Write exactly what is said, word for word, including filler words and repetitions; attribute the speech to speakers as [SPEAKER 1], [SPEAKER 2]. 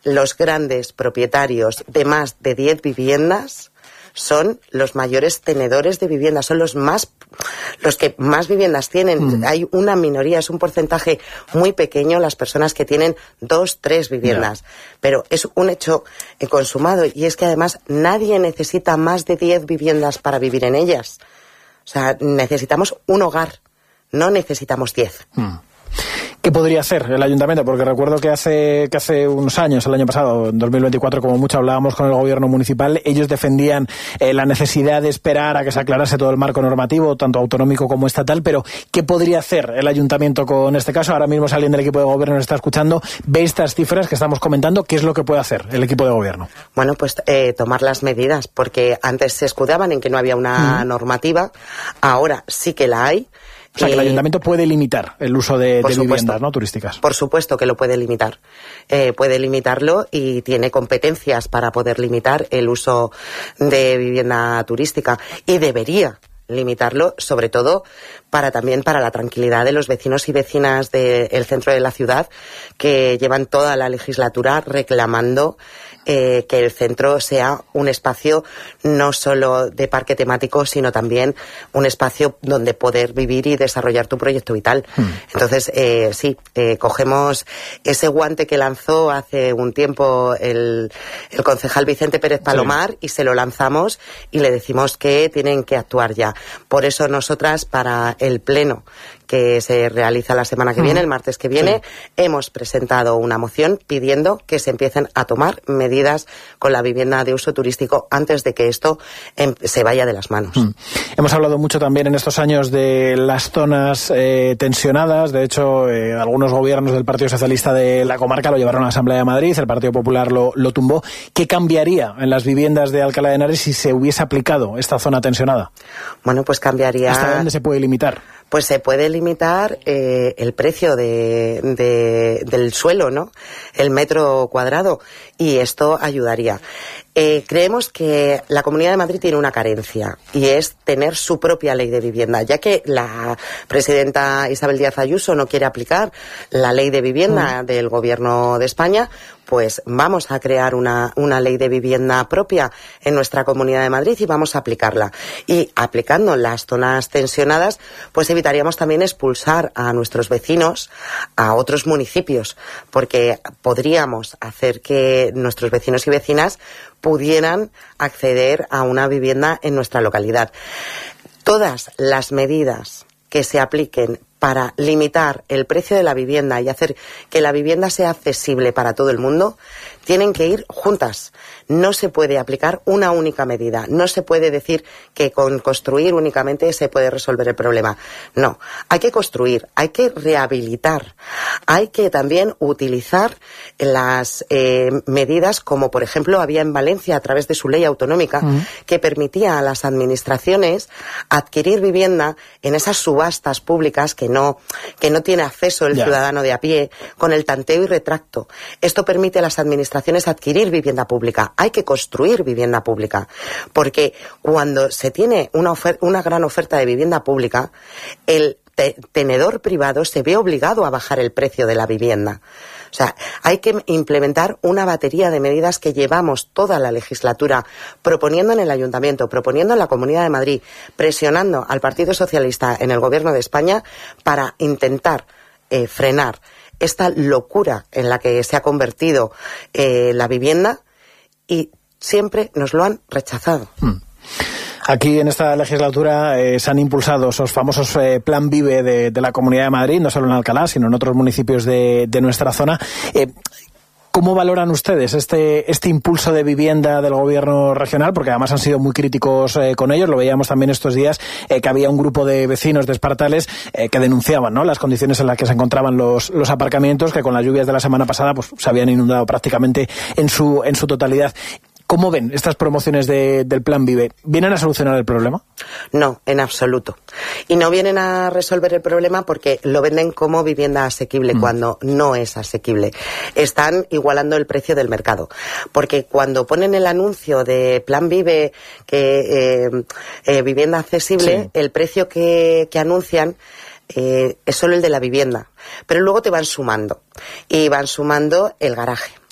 [SPEAKER 1] los grandes propietarios de más de diez viviendas son los mayores tenedores de viviendas, son los más, los que más viviendas tienen. Mm. Hay una minoría, es un porcentaje muy pequeño las personas que tienen dos, tres viviendas. Yeah. Pero es un hecho eh, consumado, y es que además nadie necesita más de diez viviendas para vivir en ellas. O sea, necesitamos un hogar, no necesitamos diez. Mm.
[SPEAKER 2] ¿Qué podría hacer el ayuntamiento? Porque recuerdo que hace que hace unos años, el año pasado, en dos mil veinticuatro, como mucho hablábamos con el gobierno municipal, ellos defendían eh, la necesidad de esperar a que se aclarase todo el marco normativo, tanto autonómico como estatal, pero ¿qué podría hacer el ayuntamiento con este caso? Ahora mismo, si alguien del equipo de gobierno nos está escuchando, ve estas cifras que estamos comentando, ¿qué es lo que puede hacer el equipo de gobierno?
[SPEAKER 1] Bueno, pues eh, tomar las medidas, porque antes se escudaban en que no había una mm. normativa, ahora sí que la hay.
[SPEAKER 2] O sea, que el ayuntamiento puede limitar el uso de, de viviendas, ¿no?, turísticas.
[SPEAKER 1] Por supuesto que lo puede limitar. Eh, puede limitarlo y tiene competencias para poder limitar el uso de vivienda turística. Y debería limitarlo, sobre todo para también para la tranquilidad de los vecinos y vecinas del centro de la ciudad, que llevan toda la legislatura reclamando Eh, que el centro sea un espacio no solo de parque temático, sino también un espacio donde poder vivir y desarrollar tu proyecto vital. Mm. Entonces, eh, sí, eh, cogemos ese guante que lanzó hace un tiempo el, el concejal Vicente Pérez Palomar, sí, y se lo lanzamos y le decimos que tienen que actuar ya. Por eso nosotras, para el pleno que se realiza la semana que viene, el martes que viene, sí, hemos presentado una moción pidiendo que se empiecen a tomar medidas con la vivienda de uso turístico antes de que esto em, se vaya de las manos. Mm.
[SPEAKER 2] Hemos hablado mucho también en estos años de las zonas eh, tensionadas. De hecho, eh, algunos gobiernos del Partido Socialista de la comarca lo llevaron a la Asamblea de Madrid, el Partido Popular lo, lo tumbó. ¿Qué cambiaría en las viviendas de Alcalá de Henares si se hubiese aplicado esta zona tensionada?
[SPEAKER 1] Bueno, pues cambiaría...
[SPEAKER 2] ¿Hasta dónde se puede limitar?
[SPEAKER 1] Pues se puede limitar eh, el precio de, de, del suelo, ¿no? El metro cuadrado, y esto ayudaría. Eh, creemos que la Comunidad de Madrid tiene una carencia, y es tener su propia ley de vivienda, ya que la presidenta Isabel Díaz Ayuso no quiere aplicar la ley de vivienda mm. del Gobierno de España. Pues vamos a crear una, una ley de vivienda propia en nuestra Comunidad de Madrid y vamos a aplicarla. Y aplicando las zonas tensionadas, pues evitaríamos también expulsar a nuestros vecinos a otros municipios, porque podríamos hacer que nuestros vecinos y vecinas pudieran acceder a una vivienda en nuestra localidad. Todas las medidas que se apliquen para limitar el precio de la vivienda y hacer que la vivienda sea accesible para todo el mundo, tienen que ir juntas. No se puede aplicar una única medida. No se puede decir que con construir únicamente se puede resolver el problema. No, hay que construir, hay que rehabilitar, hay que también utilizar las eh, medidas como, por ejemplo, había en Valencia a través de su ley autonómica, uh-huh, que permitía a las administraciones adquirir vivienda en esas subastas públicas que no, que no tiene acceso el yeah. ciudadano de a pie, con el tanteo y retracto. Esto permite a las administraciones adquirir vivienda pública. Hay que construir vivienda pública, porque cuando se tiene una, ofer- una gran oferta de vivienda pública, el te- tenedor privado se ve obligado a bajar el precio de la vivienda. O sea, hay que implementar una batería de medidas que llevamos toda la legislatura proponiendo en el Ayuntamiento, proponiendo en la Comunidad de Madrid, presionando al Partido Socialista en el Gobierno de España para intentar eh, frenar esta locura en la que se ha convertido eh, la vivienda, y siempre nos lo han rechazado. Hmm.
[SPEAKER 2] Aquí en esta legislatura eh, se han impulsado esos famosos eh, Plan Vive de, de la Comunidad de Madrid, no solo en Alcalá, sino en otros municipios de, de nuestra zona. Eh, ¿Cómo valoran ustedes este este impulso de vivienda del gobierno regional? Porque además han sido muy críticos eh, con ellos. Lo veíamos también estos días, eh, que había un grupo de vecinos de Espartales eh, que denunciaban, ¿no?, las condiciones en las que se encontraban los los aparcamientos, que con las lluvias de la semana pasada pues se habían inundado prácticamente en su en su totalidad. ¿Cómo ven estas promociones de, del Plan Vive? ¿Vienen a solucionar el problema?
[SPEAKER 1] No, en absoluto. Y no vienen a resolver el problema porque lo venden como vivienda asequible, mm. cuando no es asequible. Están igualando el precio del mercado. Porque cuando ponen el anuncio de Plan Vive, que eh, eh, vivienda accesible, sí, el precio que, que anuncian eh, es solo el de la vivienda. Pero luego te van sumando. Y van sumando el garaje.